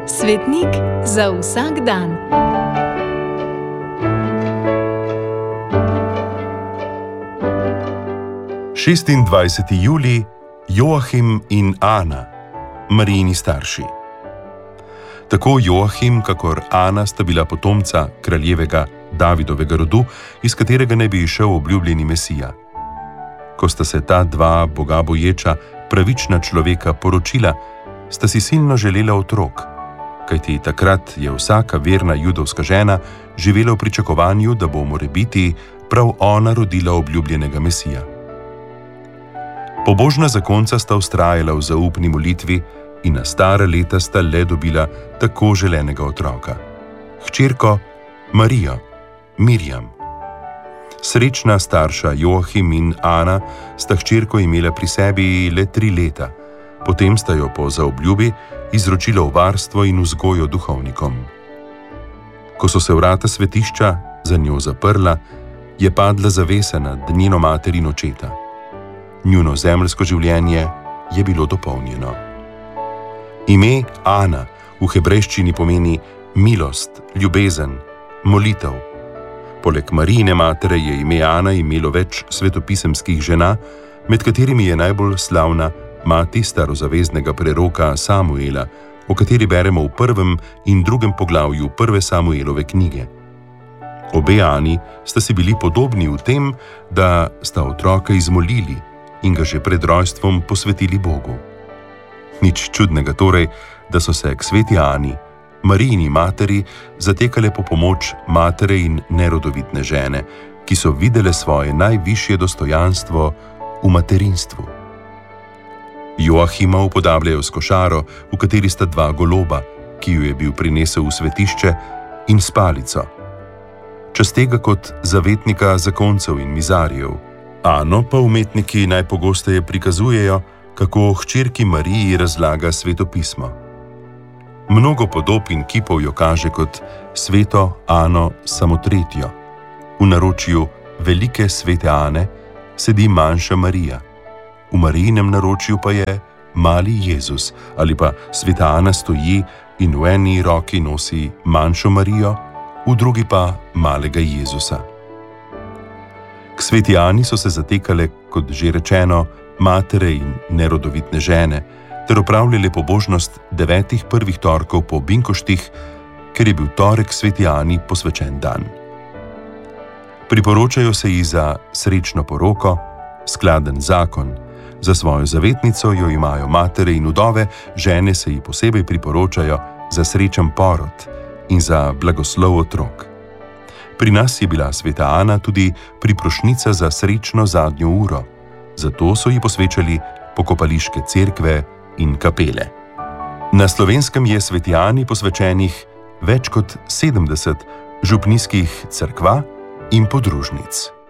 Svetnik za vsak dan. Šestindvajseti julij, Joachim in Ana, Marijini starši. Tako Joachim kakor Ana sta bila potomca kraljevega Davidovega rodu, iz katerega naj bi izšel obljubljeni Mesija. Ko sta se ta dva bogaboječa, pravična človeka poročila, sta si silno želela otrok, kajti takrat je vsaka verna judovska žena živela v pričakovanju, da bo morebiti prav ona rodila obljubljenega Mesija. Pobožna zakonca sta vztrajala v zaupni molitvi in na stara leta sta le dobila tako želenega otroka, hčerko Marijo, Mirjam. Srečna starša Joachim in Ana sta hčerko imela pri sebi le 3 leta, potem sta jo po zaobljubi izročila v varstvo in vzgojo duhovnikom. Ko so se vrata svetišča za njo zaprla, je padla zavesa nad njeno mater in očeta. Njuno zemeljsko življenje je bilo dopolnjeno. Ime Ana v hebrejščini pomeni milost, ljubezen, molitev. Poleg Marijine matere je ime Ana imelo več svetopisemskih žena, med katerimi je najbolj slavna mati starozaveznega preroka Samuela, o kateri beremo v 1. in 2. poglavju 1. Samuelove knjige. Obe Ani sta si bili podobni v tem, da sta otroka izmolili in ga že pred rojstvom posvetili Bogu. Nič čudnega torej, da so se k sveti Ani, Marijini materi, zatekale po pomoč matere in nerodovitne žene, ki so videle svoje najvišje dostojanstvo v materinstvu. Joachima upodabljajo s košaro, v kateri sta 2 goloba, ki ju je bil prinesel v svetišče, in s palico. Častega kot zavetnika zakoncev in mizarjev. Ano pa umetniki najpogosteje prikazujejo, kako hčerki Mariji razlaga svetopismo. Mnogo podob in kipov jo kaže kot sveto Ano samotretjo. V naročju velike svete Ane sedi manjša Marija. V Marijinem naročju pa je mali Jezus, ali pa sveta Ana stoji in v eni roki nosi manjšo Marijo, v drugi pa malega Jezusa. K sveti Ani so se zatekale, kot že rečeno, matere in nerodovitne žene, ter opravljale pobožnost 9 prvih torkov po binkoštih, ker je bil torek sveti Ani posvečen dan. Priporočajo se ji za srečno poroko, skladen zakon, za svojo zavetnico jo imajo matere in vdove, žene se ji posebej priporočajo za srečen porod in za blagoslov otrok. Pri nas je bila sveta Ana tudi priprošnica za srečno zadnjo uro, zato so ji posvečali pokopališke cerkve in kapele. Na Slovenskem je sveti Ani posvečenih več kot 70 župnijskih cerkva in podružnic.